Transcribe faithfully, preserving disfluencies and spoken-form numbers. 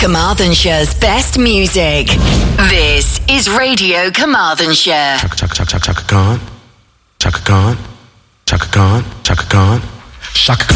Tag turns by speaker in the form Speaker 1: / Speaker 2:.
Speaker 1: Carmarthenshire's best music. This is Radio Carmarthenshire.
Speaker 2: Chaka chaka chaka chaka chaka gone. Chaka gone. Chaka gone. Chaka gone. Chaka gone.